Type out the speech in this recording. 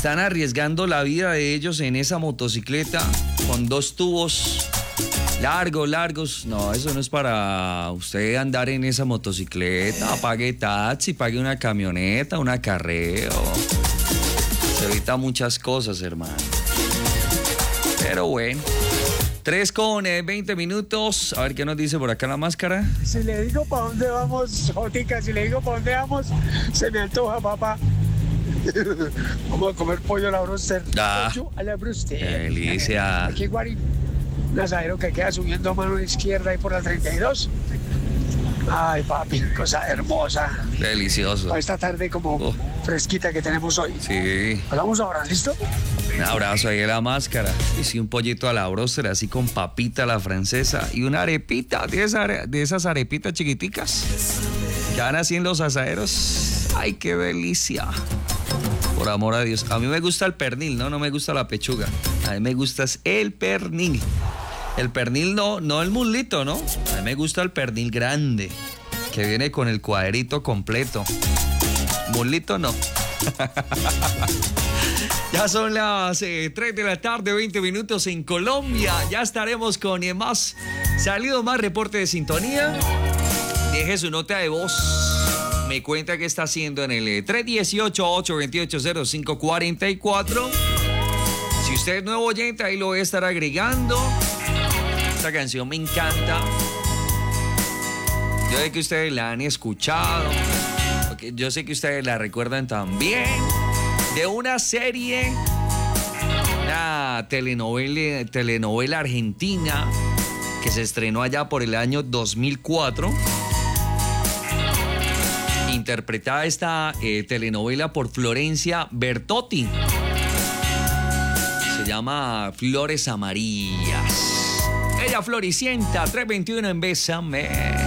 están arriesgando la vida de ellos en esa motocicleta con 2 tubos largos. No, eso no es para usted andar en esa motocicleta. Pague taxi, pague una camioneta, un acarreo. Se evita muchas cosas, hermano. Pero bueno. 3:20. A ver qué nos dice por acá la máscara. Si le digo para dónde vamos, Jotica, si le digo para dónde vamos, se me antoja, papá. Vamos a comer pollo a la broster. Pollo a la broster. Qué delicia. Aquí, Guari, un asadero que queda subiendo a mano izquierda ahí por la 32. Ay, papi, cosa hermosa. Delicioso. Para esta tarde como fresquita que tenemos hoy. Sí. Hablamos ahora, ¿listo? Un abrazo ahí a la máscara. Y sí, un pollito a la bróster, así con papita a la francesa. Y una arepita, de esas arepitas chiquiticas. Que van así en los asaderos. Ay, qué delicia. Por amor a Dios. A mí me gusta el pernil, no me gusta la pechuga. A mí me gusta el pernil. El pernil no el muslito, ¿no? A mí me gusta el pernil grande, que viene con el cuadrito completo. Muslito no. Ya son las 3 de la tarde, 20 minutos en Colombia. Ya estaremos con más salido, más reporte de sintonía. Deje su nota de voz. Me cuenta qué está haciendo en el 318-828-0544. Si usted es nuevo oyente, ahí lo voy a estar agregando. Esta canción me encanta. Yo sé que ustedes la han escuchado. Yo sé que ustedes la recuerdan también. De una serie, una telenovela argentina que se estrenó allá por el año 2004. Interpretada esta telenovela por Florencia Bertotti. Se llama Flores Amarillas. Ella Floricienta, 321 en Bésame.